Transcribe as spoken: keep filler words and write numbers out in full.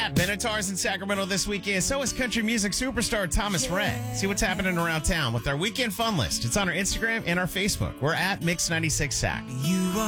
Yeah, Benatar's in Sacramento this weekend. So is country music superstar Thomas Rhett. See what's happening around town with our weekend fun list. It's on our Instagram and our Facebook. We're at Mix ninety-six Sac. You are